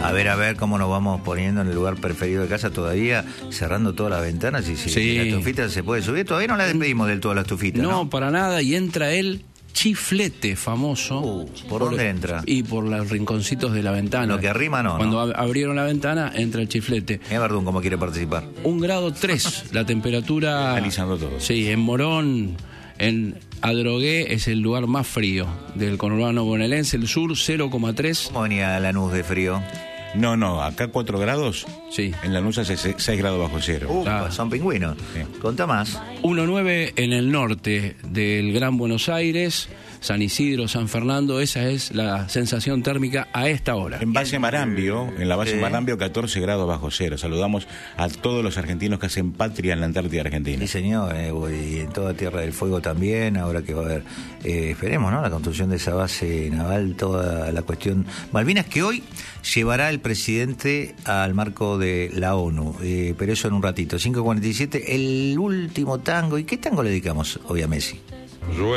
A ver cómo nos vamos poniendo en el lugar preferido de casa todavía, cerrando todas las ventanas y si Sí. la estufita se puede subir. Todavía no la despedimos del todo la estufita, ¿no? No, para nada, y entra el chiflete famoso. ¿por dónde entra? Y por los rinconcitos de la ventana. Lo que arrima no, Cuando ¿no? abrieron la ventana, entra el chiflete. Mira Verdún cómo quiere participar. 1,3 grados la temperatura. Analizando todo. Sí, en Morón, en Adrogué es el lugar más frío del conurbano bonaerense. El sur, 0,3. ¿Cómo venía Lanús de frío? No, acá 4 grados. Sí. En Lanús hace 6 grados bajo cero. Ah. Son pingüinos. Sí. Contá más. 1,9 en el norte del Gran Buenos Aires, San Isidro, San Fernando. Esa es la sensación térmica a esta hora. En base Marambio, en la base Sí. Marambio, 14 grados bajo cero. Saludamos a todos los argentinos que hacen patria en la Antártida Argentina. Sí, señor, y en toda Tierra del Fuego también, ahora que va a haber, esperemos, ¿no? La construcción de esa base naval, toda la cuestión Malvinas, que hoy llevará el presidente al marco de la ONU, pero eso en un ratito. 5:47, el último tango. ¿Y qué tango le dedicamos hoy a Messi?